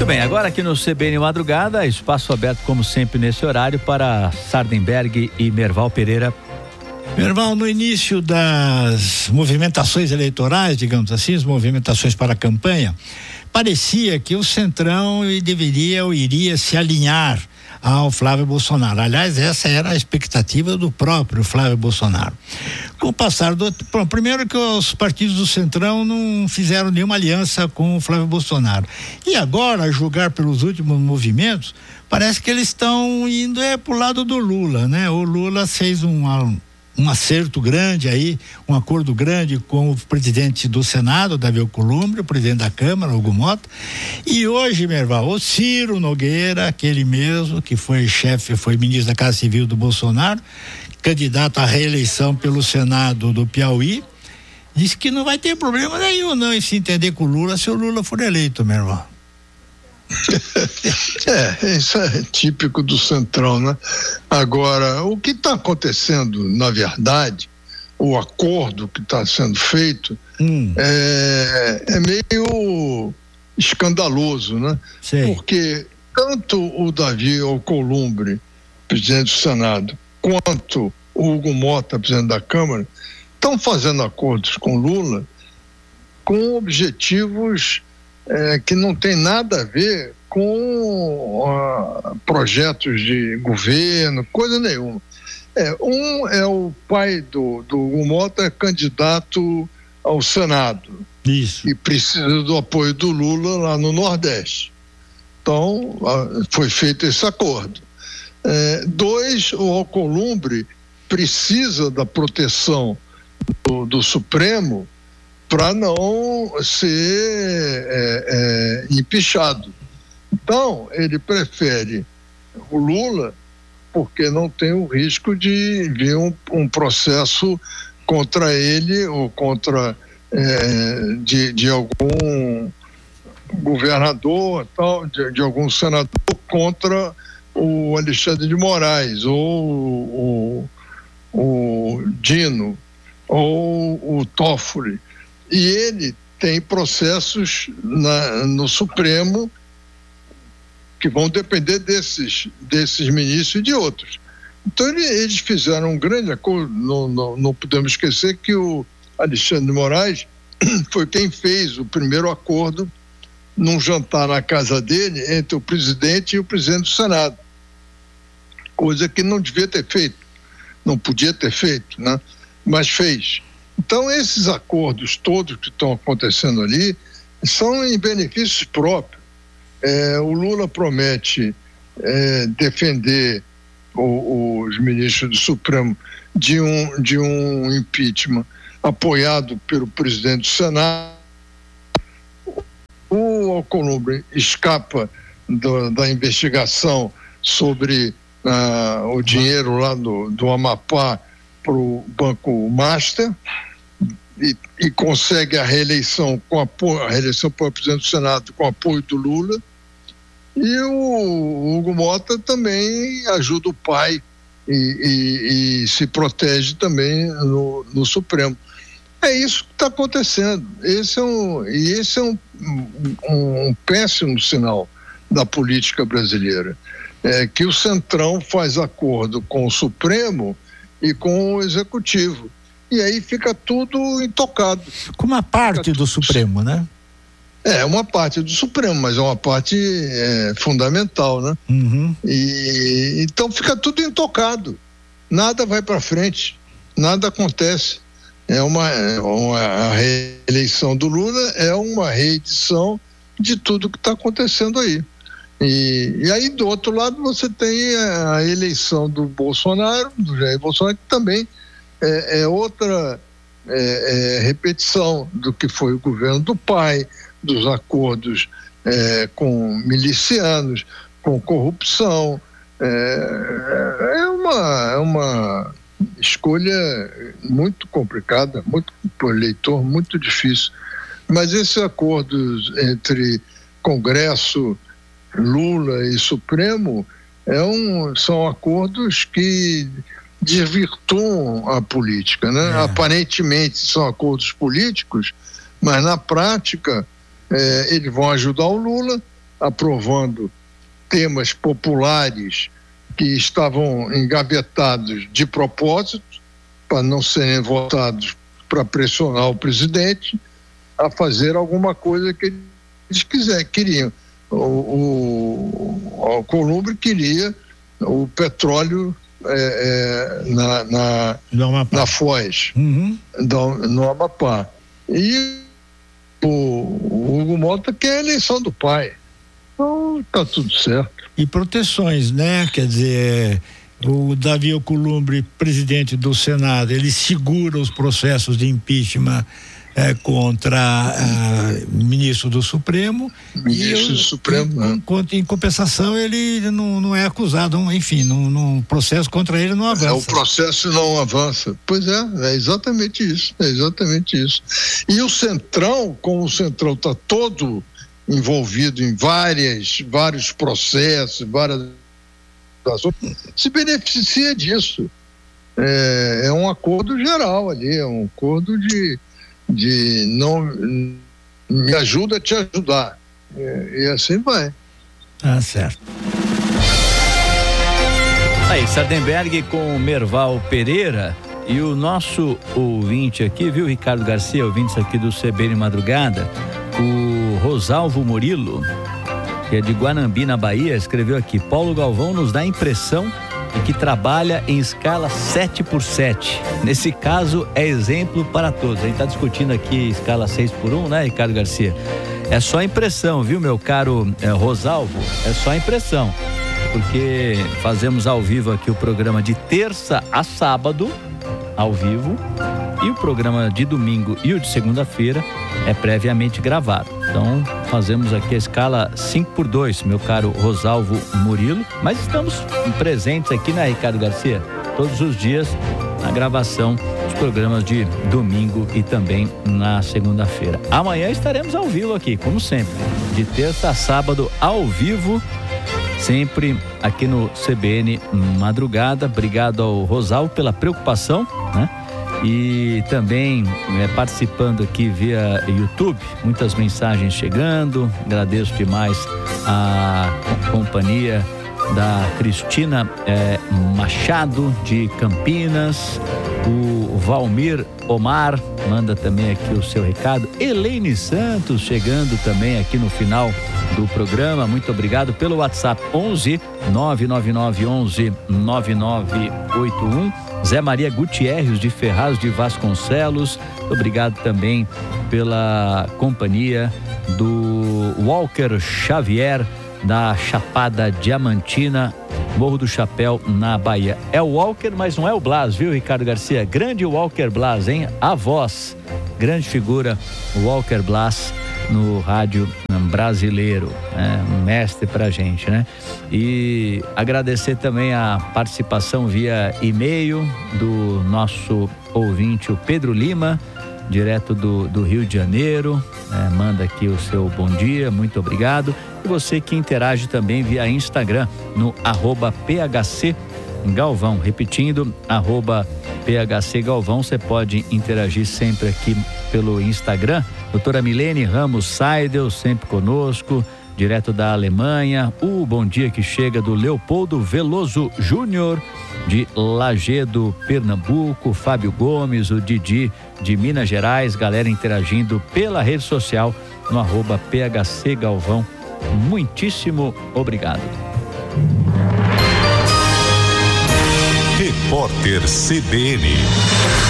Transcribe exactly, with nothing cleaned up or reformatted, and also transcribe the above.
bem, agora aqui no C B N Madrugada, espaço aberto como sempre nesse horário para Sardenberg e Merval Pereira. Merval, no início das movimentações eleitorais, digamos assim, as movimentações para a campanha, parecia que o Centrão deveria ou iria se alinhar ao Flávio Bolsonaro. Aliás, essa era a expectativa do próprio Flávio Bolsonaro. Com o passar do... Bom, primeiro que os partidos do Centrão não fizeram nenhuma aliança com o Flávio Bolsonaro. E agora, a julgar pelos últimos movimentos, parece que eles estão indo é pro lado do Lula, né? O Lula fez um, um acerto grande aí, um acordo grande com o presidente do Senado, Davi Alcolumbre, o presidente da Câmara, Hugo Mota, e hoje, Merval, o Ciro Nogueira, aquele mesmo que foi chefe, foi ministro da Casa Civil do Bolsonaro, candidato à reeleição pelo Senado do Piauí, disse que não vai ter problema nenhum não em se entender com o Lula se o Lula for eleito, Merval. É, isso é típico do Centrão, né? Agora, o que está acontecendo, na verdade, o acordo que está sendo feito hum. é, é meio escandaloso, né? Sei. Porque tanto o Davi Alcolumbre, presidente do Senado, quanto o Hugo Mota, presidente da Câmara, estão fazendo acordos com Lula com objetivos É, que não tem nada a ver com uh, projetos de governo, coisa nenhuma. É, um é o pai do, do Hugo Mota, candidato ao Senado. Isso. E precisa do apoio do Lula lá no Nordeste. Então, uh, foi feito esse acordo. É, dois, o Alcolumbre precisa da proteção do, do Supremo para não ser é, é, empichado. Então, ele prefere o Lula porque não tem o risco de vir um, um processo contra ele ou contra é, de, de algum governador, tal, de, de algum senador contra o Alexandre de Moraes ou o, o Dino ou o Toffoli. E ele tem processos na, no Supremo que vão depender desses, desses ministros e de outros. Então ele, eles fizeram um grande acordo, não, não, não podemos esquecer que o Alexandre de Moraes foi quem fez o primeiro acordo num jantar na casa dele entre o presidente e o presidente do Senado, coisa que não devia ter feito, não podia ter feito, né? Mas fez. Então, esses acordos todos que estão acontecendo ali são em benefícios próprios. É, o Lula promete é, defender o, os ministros do Supremo de um, de um impeachment apoiado pelo presidente do Senado. O Alcolumbre escapa do, da investigação sobre ah, o dinheiro lá do, do Amapá para o Banco Master e, e consegue a reeleição com apoio, a reeleição para o presidente do Senado com apoio do Lula, e o Hugo Mota também ajuda o pai e, e, e se protege também no, no Supremo. É isso que está acontecendo. Esse é um, e esse é um, um, um péssimo sinal da política brasileira, é que o Centrão faz acordo com o Supremo e com o Executivo. E aí fica tudo intocado. Com uma parte fica do tudo... Supremo, né? É, uma parte do Supremo, mas é uma parte é, fundamental, né? Uhum. E, então fica tudo intocado. Nada vai para frente, nada acontece. É uma, uma, a reeleição do Lula é uma reedição de tudo que está acontecendo aí. E, e aí, do outro lado, você tem a eleição do Bolsonaro, do Jair Bolsonaro, que também é, é outra é, é, repetição do que foi o governo do pai, dos acordos é, com milicianos, com corrupção. É, é, uma, é uma escolha muito complicada, muito, para o eleitor, muito difícil. Mas esses acordos entre Congresso, Lula e Supremo é um, são acordos que desvirtuam a política, né? É. Aparentemente são acordos políticos, mas na prática é, eles vão ajudar o Lula aprovando temas populares que estavam engavetados de propósito, para não serem votados para pressionar o presidente a fazer alguma coisa que eles quiser, queriam. O, o, o Alcolumbre queria o petróleo é, é, na, na, na Foz, uhum. do, no Amapá. E o, o Hugo Mota quer a eleição do pai. Então está tudo certo. E proteções, né? Quer dizer, o Davi Alcolumbre, presidente do Senado, ele segura os processos de impeachment é, contra o ministro do Supremo. Ministro do Supremo, em, em, em compensação, ele não, não é acusado, enfim, o processo contra ele não avança. É, o processo não avança. Pois é, é exatamente isso, é exatamente isso. E o Centrão, como o Centrão está todo envolvido em várias, vários processos, várias ações, se beneficia disso. É, é um acordo geral ali, é um acordo de, de não me ajuda a te ajudar. É, e assim vai. Ah, certo. Aí, Sardenberg com Merval Pereira. E o nosso ouvinte aqui, viu, Ricardo Garcia, ouvintes aqui do C B N Madrugada, o Rosalvo Murilo, que é de Guanambi, na Bahia, escreveu aqui: Paulo Galvão nos dá a impressão de que trabalha em escala sete por sete. Nesse caso, é exemplo para todos. A gente está discutindo aqui escala seis por um, né, Ricardo Garcia? É só impressão, viu, meu caro é, Rosalvo? É só impressão. Porque fazemos ao vivo aqui o programa de terça a sábado, ao vivo, e o programa de domingo e o de segunda-feira é previamente gravado. Então fazemos aqui a escala cinco por dois, meu caro Rosalvo Murilo, mas estamos presentes aqui, né, Ricardo Garcia? Todos os dias na gravação dos programas de domingo e também na segunda-feira. Amanhã estaremos ao vivo aqui, como sempre, de terça a sábado ao vivo, sempre aqui no C B N Madrugada. Obrigado ao Rosalvo pela preocupação, né? E também é, participando aqui via YouTube, muitas mensagens chegando. Agradeço demais a companhia da Cristina é, Machado de Campinas, o Valmir Omar manda também aqui o seu recado, Elaine Santos chegando também aqui no final do programa, muito obrigado pelo WhatsApp onze nove nove nove onze nove nove oito um, Zé Maria Gutierrez de Ferraz de Vasconcelos, obrigado também pela companhia do Walker Xavier da Chapada Diamantina, Morro do Chapéu, na Bahia. É o Walker, mas não é o Blas, viu, Ricardo Garcia? Grande Walker Blas, hein? A voz, grande figura, Walker Blas no rádio brasileiro, né? Um mestre pra gente, né? E agradecer também a participação via e-mail do nosso ouvinte, o Pedro Lima, direto do, do Rio de Janeiro, é, manda aqui o seu bom dia, muito obrigado. E você que interage também via Instagram, no arroba P H C Galvão, repetindo, arroba P H C Galvão, você pode interagir sempre aqui pelo Instagram. Doutora Milene Ramos Seidel, sempre conosco, direto da Alemanha. O bom dia que chega do Leopoldo Veloso Júnior, de Lagedo, Pernambuco. Fábio Gomes, o Didi de Minas Gerais, galera interagindo pela rede social no arroba P H C Galvão. Muitíssimo obrigado. Repórter C B N.